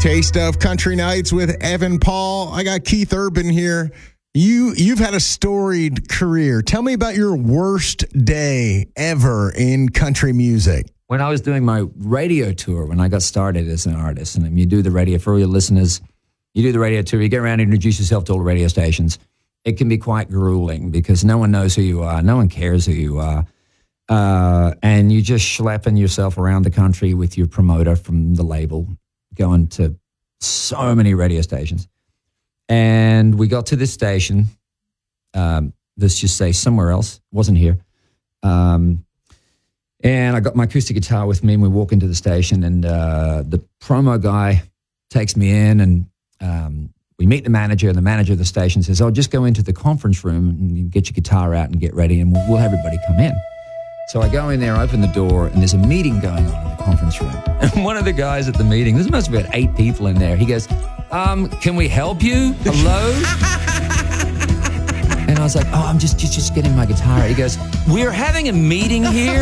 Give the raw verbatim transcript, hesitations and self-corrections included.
Taste of Country Nights with Evan Paul. I got Keith Urban here. You, you've had a storied career. Tell me about your worst day ever in country music. When I was doing my radio tour, when I got started as an artist, and you do the radio, for all your listeners, you do the radio tour, you get around and introduce yourself to all the radio stations. It can be quite grueling because no one knows who you are. No one cares who you are. Uh, and you're just schlepping yourself around the country with your promoter from the label, going to so many radio stations. And we got to this station, um, let's just say somewhere else, wasn't here. Um, and I got my acoustic guitar with me and we walk into the station and uh, the promo guy takes me in and um, we meet the manager, and the manager of the station says, oh, just go into the conference room and get your guitar out and get ready and we'll, we'll have everybody come in. So I go in there, open the door, and there's a meeting going on in the conference room. And one of the guys at the meeting, there's must be about eight people in there, he goes, um, can we help you? Hello? And I was like, oh, I'm just, just, just getting my guitar. He goes, we're having a meeting here.